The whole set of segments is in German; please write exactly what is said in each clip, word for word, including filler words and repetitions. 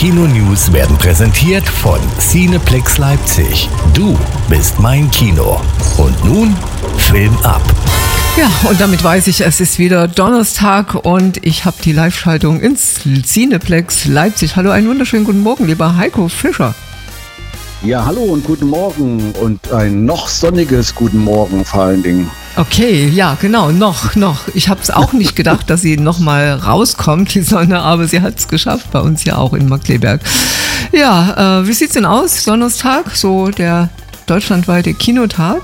Kino-News werden präsentiert von Cineplex Leipzig. Du bist mein Kino. Und nun Film ab. Ja, und damit weiß ich, es ist wieder Donnerstag und ich habe die Live-Schaltung ins Cineplex Leipzig. Hallo, einen wunderschönen guten Morgen, lieber Heiko Fischer. Ja, hallo und guten Morgen und ein noch sonniges guten Morgen vor allen Dingen. Okay, ja, genau, noch, noch. Ich habe es auch nicht gedacht, dass sie nochmal rauskommt, die Sonne, aber sie hat es geschafft, bei uns ja auch in Markkleeberg. Ja, äh, wie sieht's denn aus, Donnerstag, so der deutschlandweite Kinotag?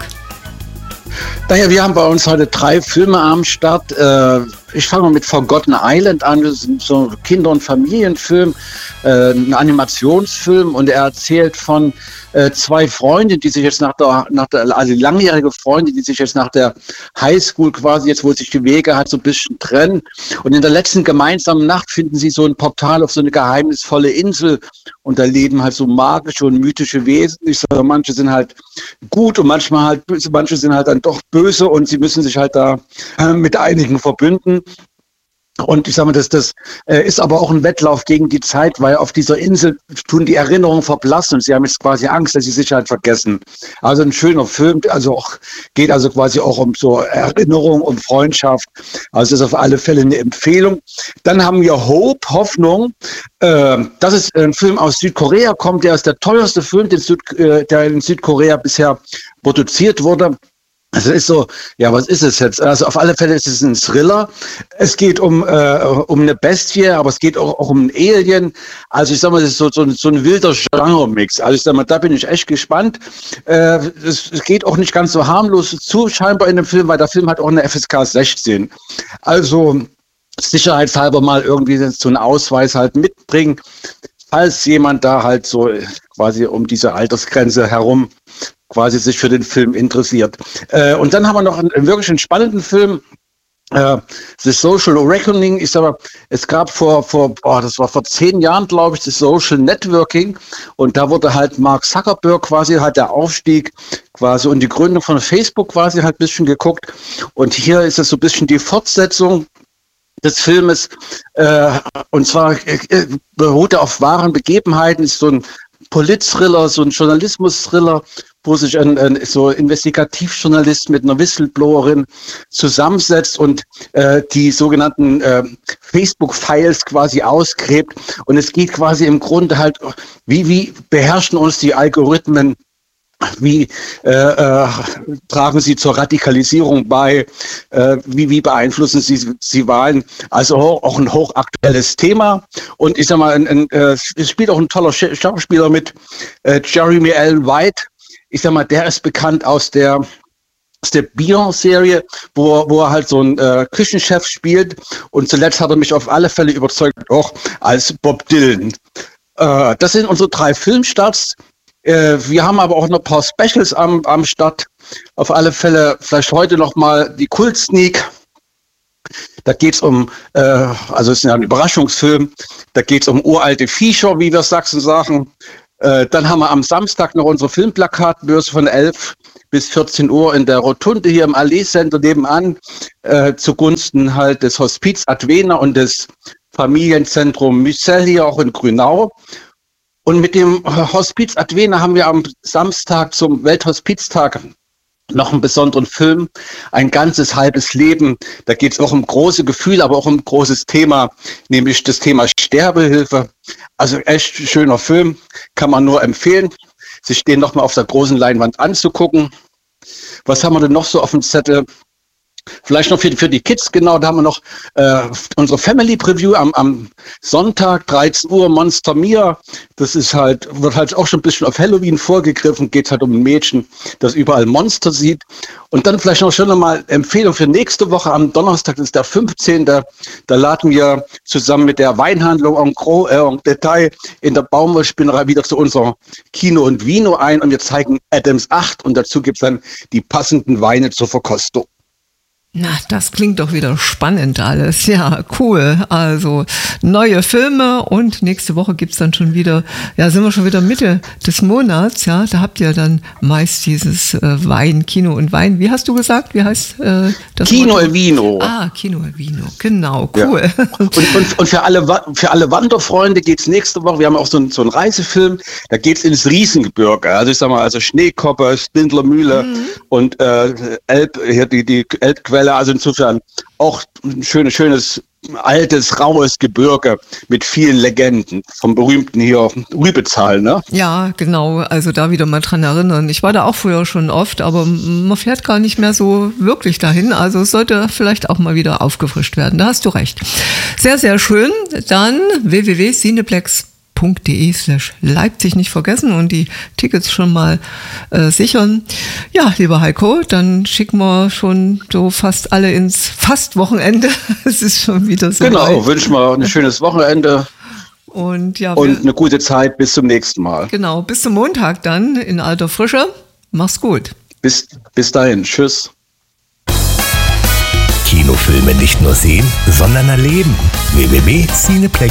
Naja, wir haben bei uns heute drei Filme am Start. Äh, ich fange mal mit Forgotten Island an. Das ist so ein Kinder- und Familienfilm, äh, ein Animationsfilm, und er erzählt von äh, zwei Freunden, die sich jetzt nach der, nach der, also langjährige Freunde, die sich jetzt nach der Highschool quasi, jetzt wo sich die Wege halt so ein bisschen trennen. Und in der letzten gemeinsamen Nacht finden sie so ein Portal auf so eine geheimnisvolle Insel, und da leben halt so magische und mythische Wesen. Ich sage, manche sind halt gut und manchmal halt böse, manche sind halt dann doch böse, und sie müssen sich halt da äh, mit einigen verbünden. Und ich sage mal, das, das äh, ist aber auch ein Wettlauf gegen die Zeit, weil auf dieser Insel tun die Erinnerungen verblassen und sie haben jetzt quasi Angst, dass sie sich halt vergessen. Also ein schöner Film, also auch, geht also quasi auch um so Erinnerung, um Freundschaft. Also das ist auf alle Fälle eine Empfehlung. Dann haben wir Hope, Hoffnung. Äh, das ist ein Film aus Südkorea, kommt, der ist der teuerste Film, den Süd, äh, der in Südkorea bisher produziert wurde. Also ist so, ja, was ist es jetzt? Also auf alle Fälle ist es ein Thriller. Es geht um äh, um eine Bestie, aber es geht auch, auch um einen Alien. Also ich sag mal, das ist so, so, so ein wilder Genre-Mix. Also ich sag mal, da bin ich echt gespannt. Äh, es, es geht auch nicht ganz so harmlos zu, scheinbar in dem Film, weil der Film hat auch eine F S K sechzehn. Also sicherheitshalber mal irgendwie so einen Ausweis halt mitbringen, falls jemand da halt so quasi um diese Altersgrenze herum quasi sich für den Film interessiert. Äh, und dann haben wir noch einen, einen wirklich einen spannenden Film, äh, The Social Reckoning. Ich sag mal, es gab vor, vor oh, das war vor zehn Jahren, glaube ich, das Social Networking, und da wurde halt Mark Zuckerberg quasi, halt der Aufstieg quasi und die Gründung von Facebook quasi halt ein bisschen geguckt, und hier ist es so ein bisschen die Fortsetzung des Filmes, äh, und zwar äh, beruht er auf wahren Begebenheiten, ist so ein Polit-Thriller, so ein Journalismus-Thriller, wo sich ein, ein so Investigativjournalist mit einer Whistleblowerin zusammensetzt und äh, die sogenannten äh, Facebook-Files quasi ausgräbt. Und es geht quasi im Grunde halt, wie, wie beherrschen uns die Algorithmen, wie äh, äh, tragen sie zur Radikalisierung bei, äh, wie, wie beeinflussen sie, sie Wahlen. Also auch ein hochaktuelles Thema. Und ich sag mal, ein, ein, äh, es spielt auch ein toller Schauspieler mit, äh, Jeremy Allen White. Ich sag mal, der ist bekannt aus der, aus der Beyoncé-Serie, wo, wo er halt so einen äh, Küchenchef spielt. Und zuletzt hat er mich auf alle Fälle überzeugt, auch als Bob Dylan. Äh, das sind unsere drei Filmstarts. Äh, wir haben aber auch noch ein paar Specials am, am Start. Auf alle Fälle vielleicht heute noch mal die Kult-Sneak. Da geht es um, äh, also es ist ja ein Überraschungsfilm, da geht es um uralte Viecher, wie wir Sachsen sagen. Äh, dann haben wir am Samstag noch unsere Filmplakatbörse von elf bis vierzehn Uhr in der Rotunde hier im Allee-Center nebenan, äh, zugunsten halt des Hospiz Advena und des Familienzentrum Müssel hier auch in Grünau. Und mit dem Hospiz Advena haben wir am Samstag zum Welthospiztag noch einen besonderen Film, ein ganzes halbes Leben. Da geht es auch um große Gefühle, aber auch um ein großes Thema, nämlich das Thema Sterbehilfe. Also echt schöner Film, kann man nur empfehlen, sich den nochmal auf der großen Leinwand anzugucken. Was haben wir denn noch so auf dem Zettel? Vielleicht noch für, für die Kids, genau, da haben wir noch äh, unsere Family Preview am, am Sonntag, dreizehn Uhr, Monster Mia. Das ist halt, wird halt auch schon ein bisschen auf Halloween vorgegriffen, geht halt um ein Mädchen, das überall Monster sieht. Und dann vielleicht noch schon nochmal Empfehlung für nächste Woche am Donnerstag, das ist der fünfzehnte Da laden wir zusammen mit der Weinhandlung en gros, äh, en Detail in der Baumwollspinnerei wieder zu unserer Kino und Vino ein, und wir zeigen Adams acht, und dazu gibt es dann die passenden Weine zur Verkostung. Na, das klingt doch wieder spannend alles. Ja, cool. Also neue Filme und nächste Woche gibt's dann schon wieder, ja, sind wir schon wieder Mitte des Monats, ja. Da habt ihr dann meist dieses äh, Wein, Kino und Wein. Wie hast du gesagt? Wie heißt äh, das? Kino Motto? e Vino. Ah, Kino e Vino. Genau, cool. Ja. Und, und, und für alle, für alle Wanderfreunde geht's nächste Woche, wir haben auch so einen, so einen Reisefilm, da geht's ins Riesengebirge. Also ich sag mal, also Schneekoppe, Spindlermühle mhm. und äh, Elb, hier die, die Elbquelle. Also insofern auch ein schönes, schönes, altes, raues Gebirge mit vielen Legenden. Vom berühmten hier Rübezahl, ne? Ja, genau. Also da wieder mal dran erinnern. Ich war da auch früher schon oft, aber man fährt gar nicht mehr so wirklich dahin. Also es sollte vielleicht auch mal wieder aufgefrischt werden. Da hast du recht. Sehr, sehr schön. Dann w w w punkt cineplex punkt de slash Leipzig nicht vergessen und die Tickets schon mal äh, sichern. Ja, lieber Heiko, dann schicken wir schon so fast alle ins Fast-Wochenende. Es ist schon wieder so. Genau, wünschen wir ein schönes Wochenende. Und, ja, und eine gute Zeit bis zum nächsten Mal. Genau, bis zum Montag dann in alter Frische. Mach's gut. Bis, bis dahin. Tschüss. Kinofilme nicht nur sehen, sondern erleben. w w w punkt cineplex